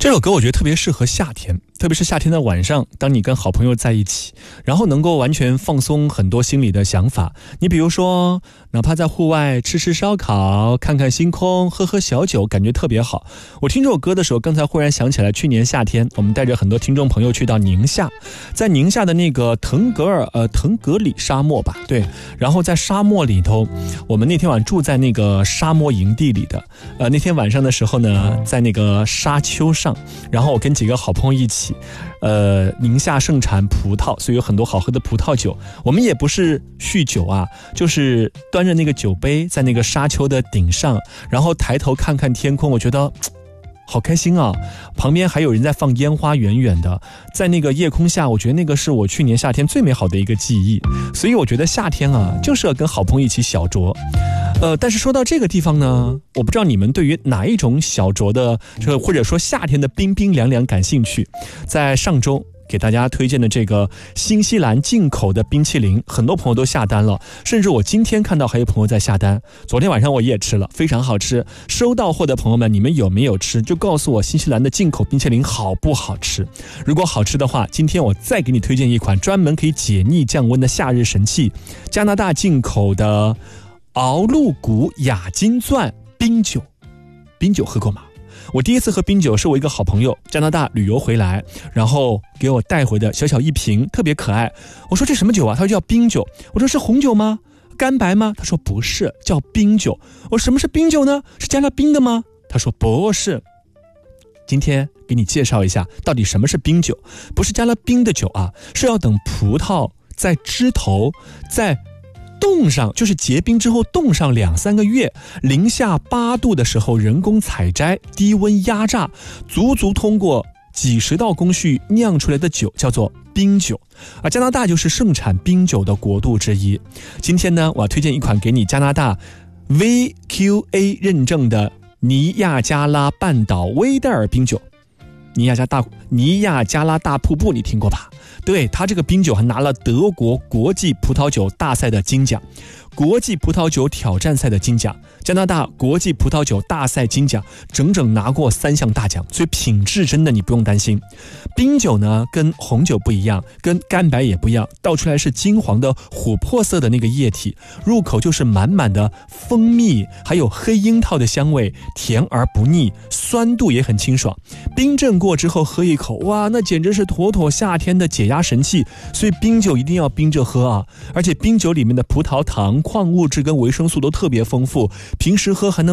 这首歌我觉得特别适合夏天，特别是夏天的晚上，当你跟好朋友在一起，然后能够完全放松很多心里的想法。你比如说，哪怕在户外吃吃烧烤，看看星空，喝喝小酒，感觉特别好。我听这首歌的时候，刚才忽然想起来，去年夏天我们带着很多听众朋友去到宁夏，在宁夏的那个腾格里沙漠吧，对，然后在沙漠里头，我们那天晚住在那个沙漠营地里的，那天晚上的时候呢，在那个沙丘上，然后我跟几个好朋友一起，宁夏盛产葡萄，所以有很多好喝的葡萄酒。我们也不是酗酒啊，就是端着那个酒杯在那个沙丘的顶上，然后抬头看看天空，我觉得好开心啊！旁边还有人在放烟花，远远的，在那个夜空下，我觉得那个是我去年夏天最美好的一个记忆。所以我觉得夏天啊，就是要跟好朋友一起小酌。但是说到这个地方呢，我不知道你们对于哪一种小酌的，或者说夏天的冰冰凉凉感兴趣。在上周给大家推荐的这个新西兰进口的冰淇淋，很多朋友都下单了，甚至我今天看到还有朋友在下单。昨天晚上我也吃了，非常好吃。收到货的朋友们，你们有没有吃？就告诉我新西兰的进口冰淇淋好不好吃。如果好吃的话，今天我再给你推荐一款专门可以解腻降温的夏日神器，加拿大进口的熬露谷雅金钻冰酒。冰酒喝过吗？我第一次喝冰酒是我一个好朋友加拿大旅游回来，然后给我带回的小小一瓶，特别可爱。我说这什么酒啊？他说叫冰酒。我说是红酒吗？干白吗？他说不是，叫冰酒。我说什么是冰酒呢？是加了冰的吗？他说不是。今天给你介绍一下到底什么是冰酒。不是加了冰的酒啊，是要等葡萄在枝头在冻上，就是结冰之后冻上2-3个月，零下8度的时候人工采摘，低温压榨，足足通过几十道工序酿出来的酒叫做冰酒。而加拿大就是盛产冰酒的国度之一。今天呢，我要推荐一款给你加拿大 VQA 认证的尼亚加拉半岛威戴尔冰酒。尼亚加拉大瀑布你听过吧？对，他这个冰酒还拿了德国国际葡萄酒大赛的金奖，国际葡萄酒挑战赛的金奖，加拿大国际葡萄酒大赛金奖，整整拿过3项大奖，所以品质真的你不用担心。冰酒呢跟红酒不一样，跟干白也不一样，倒出来是金黄的琥珀色的那个液体，入口就是满满的蜂蜜还有黑樱桃的香味，甜而不腻，酸度也很清爽。冰镇过之后喝一口，哇，那简直是妥妥夏天的解压神器。所以冰酒一定要冰着喝啊！而且冰酒里面的葡萄糖、矿物质跟维生素都特别丰富，平时喝还能